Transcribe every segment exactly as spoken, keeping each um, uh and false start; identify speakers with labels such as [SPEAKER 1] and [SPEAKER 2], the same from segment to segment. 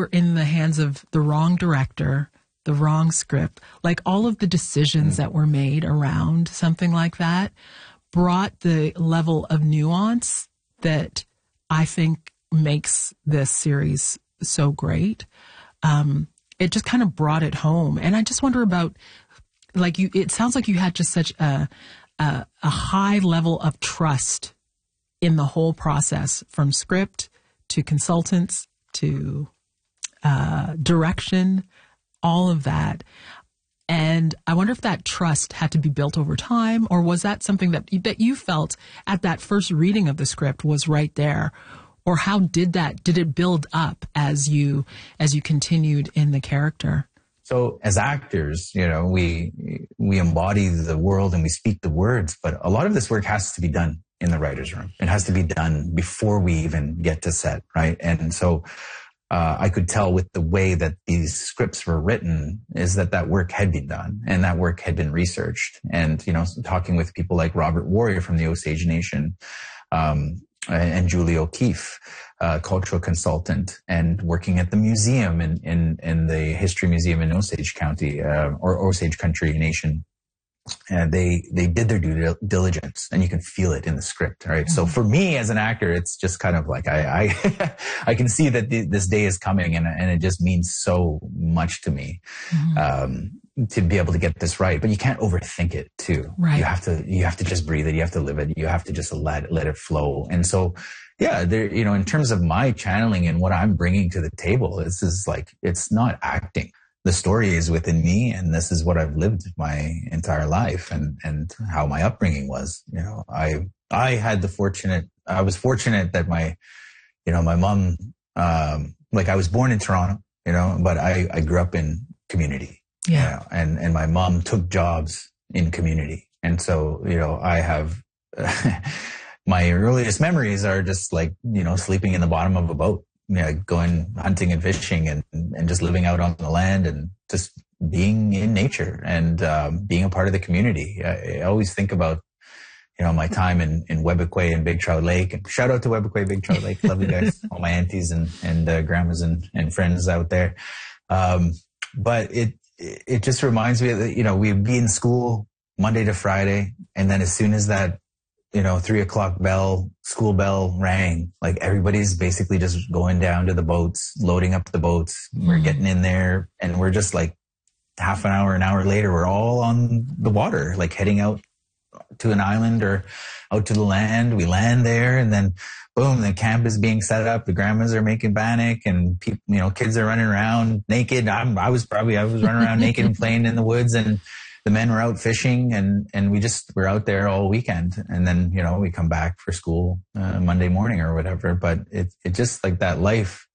[SPEAKER 1] were in the hands of the wrong director, the wrong script, like all of the decisions mm. that were made around something like that brought the level of nuance that I think makes this series so great. Um, it just kind of brought it home. And I just wonder about, like you, it sounds like you had just such a, a, a high level of trust in the whole process, from script to consultants to uh, direction, all of that. And I wonder if that trust had to be built over time, or was that something that that you felt at that first reading of the script was right there? Or how did that, did it build up as you, as you continued in the character?
[SPEAKER 2] So as actors, you know, we, we embody the world and we speak the words, but a lot of this work has to be done in the writer's room. It has to be done before we even get to set, right? And so, uh, I could tell with the way that these scripts were written is that that work had been done and that work had been researched. And, you know, talking with people like Robert Warrior from the Osage Nation, um, and Julie O'Keefe, uh, cultural consultant, and working at the museum in, in, in the History Museum in Osage County, uh, or Osage Country Nation. And they, they did their due diligence, and you can feel it in the script, right? Mm-hmm. So for me as an actor, it's just kind of like, I, I, I can see that th- this day is coming, and, and it just means so much to me. Mm-hmm. Um, to be able to get this right, but you can't overthink it too.
[SPEAKER 1] Right.
[SPEAKER 2] You have to, you have to just breathe it. You have to live it. You have to just let, let it flow. And so, yeah, there, you know, in terms of my channeling and what I'm bringing to the table, this is like, it's not acting. The story is within me, and this is what I've lived my entire life, and, and how my upbringing was. You know, I, I had the fortunate, I was fortunate that my, you know, my mom, um, like I was born in Toronto, you know, but I, I grew up in community.
[SPEAKER 1] Yeah.
[SPEAKER 2] You know, and, and my mom took jobs in community. And so, you know, I have, uh, my earliest memories are just like, you know, sleeping in the bottom of a boat, you know, going hunting and fishing, and, and just living out on the land, and just being in nature, and, um, being a part of the community. I, I always think about, you know, my time in, in Webequie and Big Trout Lake, and shout out to Webequie, Big Trout Lake. Love you guys, all my aunties and, and, uh, grandmas and, and friends out there. Um, but it, it just reminds me that, you know, we'd be in school Monday to Friday. And then as soon as that, you know, three o'clock bell, school bell rang, like everybody's basically just going down to the boats, loading up the boats. Mm-hmm. We're getting in there, and we're just like half an hour, an hour later, we're all on the water, like heading out to an island or out to the land. We land there, and then boom, the camp is being set up. The grandmas are making bannock, and people, you know, kids are running around naked. I'm, I was probably, I was running around naked and playing in the woods, and the men were out fishing, and, and we just, we're out there all weekend. And then, you know, we come back for school, uh, Monday morning or whatever. But it, it just like that life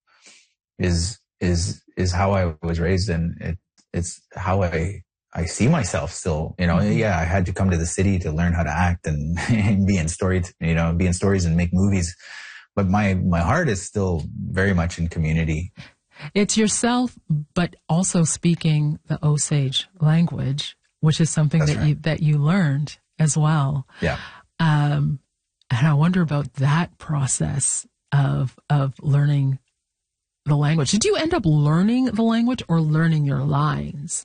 [SPEAKER 2] is, is, is how I was raised. And it, it's how I, I see myself still, you know. Mm-hmm. Yeah, I had to come to the city to learn how to act and, and be in story, you know, be in stories and make movies. But my, my heart is still very much in community.
[SPEAKER 1] It's yourself, but also speaking the Osage language, which is something That's that right. you, that you learned as well.
[SPEAKER 2] Yeah.
[SPEAKER 1] Um, and I wonder about that process of, of learning the language. Did you end up learning the language or learning your lines?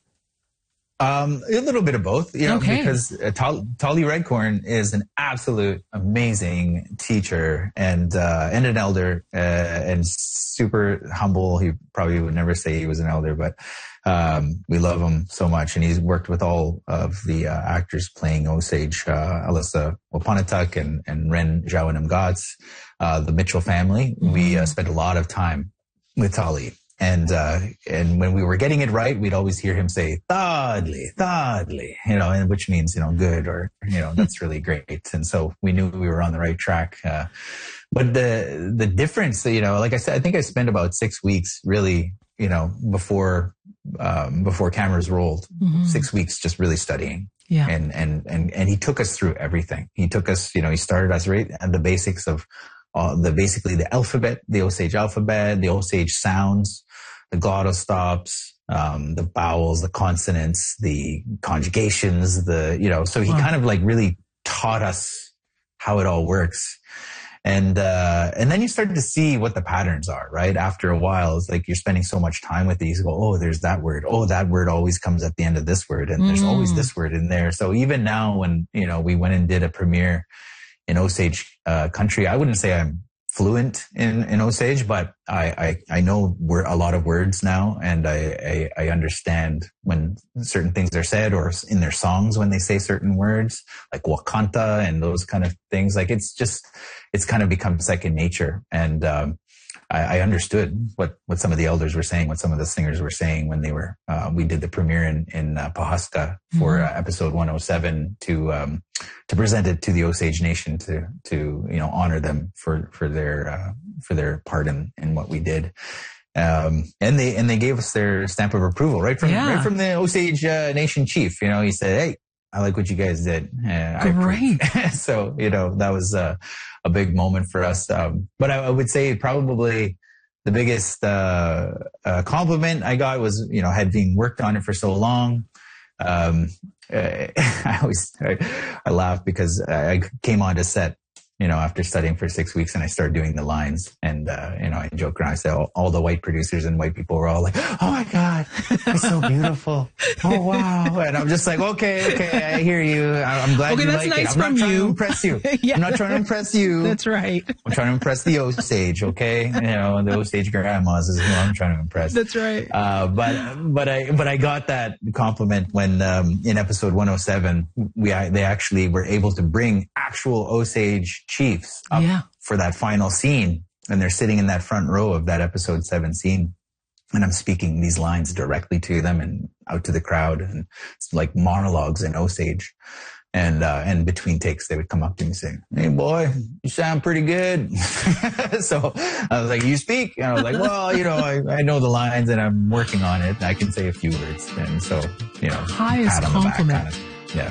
[SPEAKER 2] Um, a little bit of both, you know,
[SPEAKER 1] okay.
[SPEAKER 2] because uh, Tol- Tolly Redcorn is an absolute amazing teacher, and, uh, and an elder, uh, and super humble. He probably would never say he was an elder, but, um, we love him so much. And he's worked with all of the, uh, actors playing Osage, uh, Alyssa Wapanetuk and, and Ren Jawanam Gotts, uh, the Mitchell family. Mm-hmm. We, uh, spent a lot of time with Tolly. And, uh, and when we were getting it right, we'd always hear him say, Thodley, Thodley, you know, and which means, you know, good, or, you know, that's really great. And so we knew we were on the right track. Uh, but the, the difference, you know, like I said, I think I spent about six weeks really, you know, before, um, before cameras rolled, mm-hmm. six weeks just really studying.
[SPEAKER 1] Yeah.
[SPEAKER 2] And, and, and, and he took us through everything. He took us, you know, he started us right at the basics of, uh, the, basically the alphabet, the Osage alphabet, the Osage sounds, the glottal stops, um, the vowels, the consonants, the conjugations, the, you know, so he wow. kind of like really taught us how it all works. And, uh, and then you start to see what the patterns are, right? After a while, it's like you're spending so much time with these, you go, oh, there's that word. Oh, that word always comes at the end of this word. And mm. there's always this word in there. So even now when, you know, we went and did a premiere in Osage, uh, country, I wouldn't say I'm fluent in, in Osage, but I, I, I know where a lot of words now, and I, I, I understand when certain things are said, or in their songs when they say certain words, like wakanta and those kind of things. Like it's just, it's kind of become second nature. And, um, I, I understood what, what some of the elders were saying, what some of the singers were saying when they were, uh, we did the premiere in, in uh, Pawhuska for uh, episode one oh seven to, um, to present it to the Osage Nation to, to, you know, honor them for, for their, uh, for their part in, in what we did. Um, and they, and they gave us their stamp of approval right from, yeah. right from the Osage uh, Nation chief. You know, he said, hey, I like what you guys did. Uh,
[SPEAKER 1] Great.
[SPEAKER 2] So, you know, that was uh, a big moment for us. Um, but I, I would say probably the biggest uh, uh, compliment I got was, you know, had been worked on it for so long. Um, uh, I always, I, I laugh because I came onto set, you know, after studying for six weeks and I started doing the lines, and, uh, you know, I joke around, I said all, all the white producers and white people were all like, oh my God, it's so beautiful. Oh, wow. And I'm just like, okay, okay, I hear you. I'm glad
[SPEAKER 1] okay,
[SPEAKER 2] you
[SPEAKER 1] that's
[SPEAKER 2] like
[SPEAKER 1] nice
[SPEAKER 2] it. I'm
[SPEAKER 1] from
[SPEAKER 2] not trying
[SPEAKER 1] you.
[SPEAKER 2] to impress you.
[SPEAKER 1] Yeah.
[SPEAKER 2] I'm not trying to impress you.
[SPEAKER 1] That's right.
[SPEAKER 2] I'm trying to impress the Osage, okay? You know, the Osage grandmas is who I'm trying to impress.
[SPEAKER 1] That's right.
[SPEAKER 2] Uh, but, but I, but I got that compliment when, um, in episode one oh seven, we, they actually were able to bring actual Osage chiefs up
[SPEAKER 1] yeah.
[SPEAKER 2] for that final scene. And they're sitting in that front row of that episode seven scene. And I'm speaking these lines directly to them and out to the crowd. And it's like monologues in Osage. And, uh, and between takes, they would come up to me and say, hey boy, you sound pretty good. So I was like, you speak? And I was like, well, you know, I, I know the lines and I'm working on it. I can say a few words. And so, you know,
[SPEAKER 1] highest compliment.
[SPEAKER 2] Kind of, yeah.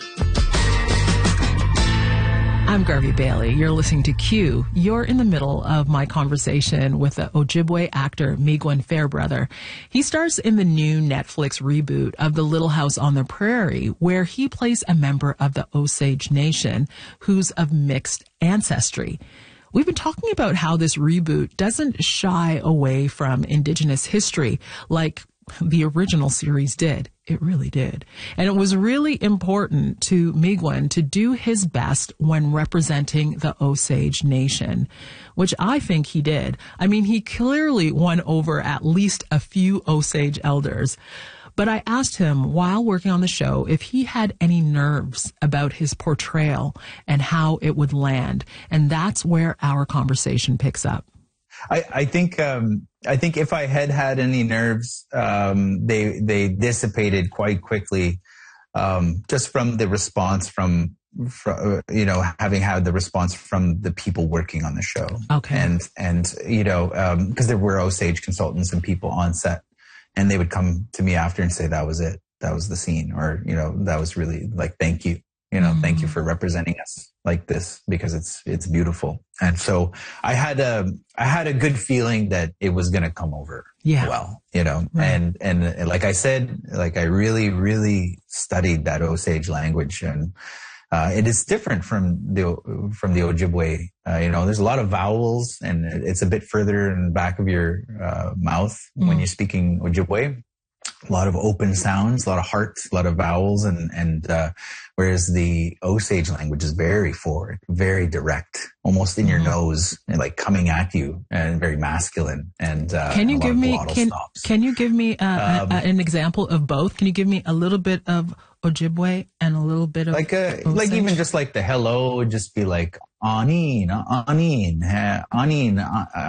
[SPEAKER 1] I'm Garvey Bailey. You're listening to Q. You're in the middle of my conversation with the Ojibwe actor Miigwech Fairbrother. He stars in the new Netflix reboot of The Little House on the Prairie, where he plays a member of the Osage Nation who's of mixed ancestry. We've been talking about how this reboot doesn't shy away from Indigenous history like the original series did. It really did. And it was really important to Miigwech to do his best when representing the Osage Nation, which I think he did. I mean, he clearly won over at least a few Osage elders. But I asked him while working on the show if he had any nerves about his portrayal and how it would land. And that's where our conversation picks up.
[SPEAKER 2] I, I think um, I think if I had had any nerves, um, they they dissipated quite quickly, um, just from the response from, from you know having had the response from the people working on the show.
[SPEAKER 1] Okay.
[SPEAKER 2] And and you know because um, there were Osage consultants and people on set, and they would come to me after and say that was it, that was the scene, or you know that was really like thank you. You know, mm-hmm. thank you for representing us like this because it's it's beautiful. And so I had a I had a good feeling that it was going to come over
[SPEAKER 1] yeah.
[SPEAKER 2] well. You know,
[SPEAKER 1] right.
[SPEAKER 2] and and like I said, like I really really studied that Osage language, and uh, it is different from the from the Ojibwe. Uh, you know, there's a lot of vowels, and it's a bit further in the back of your uh, mouth mm. when you're speaking Ojibwe. A lot of open sounds, a lot of heart, a lot of vowels, and and uh, whereas the Osage language is very forward, very direct, almost in your mm-hmm. nose, and like coming at you, and very masculine. And uh,
[SPEAKER 1] can you give me can,
[SPEAKER 2] stops.
[SPEAKER 1] can you give me uh, um, a, a, an example of both? Can you give me a little bit of Ojibwe and a little bit of
[SPEAKER 2] like a, like even just like the hello would just be like anin anin anin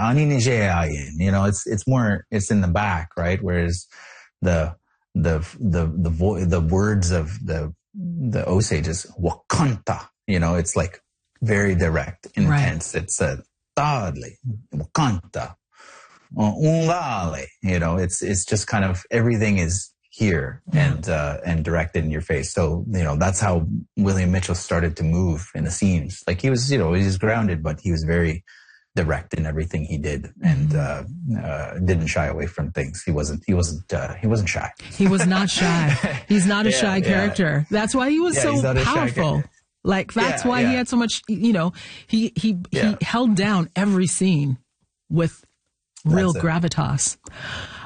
[SPEAKER 2] anin. You know, it's it's more it's in the back, right? Whereas the the the the vo- the words of the the Osage is wakanta. You know, it's like very direct, intense. Right. It's a tadle wakanta ungale. You know, it's it's just kind of everything is here yeah. and uh, and directed in your face. So you know that's how William Mitchell started to move in the scenes. Like he was, you know, he was grounded, but he was very direct in everything he did, and uh, uh, didn't shy away from things. He wasn't. He wasn't. Uh, he wasn't shy.
[SPEAKER 1] He was not shy. He's not a
[SPEAKER 2] yeah,
[SPEAKER 1] shy
[SPEAKER 2] yeah.
[SPEAKER 1] character. That's why he was
[SPEAKER 2] yeah,
[SPEAKER 1] so
[SPEAKER 2] he's not
[SPEAKER 1] powerful. Like, that's
[SPEAKER 2] Yeah,
[SPEAKER 1] why
[SPEAKER 2] yeah.
[SPEAKER 1] he had so much, you know, he, he,
[SPEAKER 2] Yeah.
[SPEAKER 1] he held down every scene with real
[SPEAKER 2] That's it.
[SPEAKER 1] gravitas.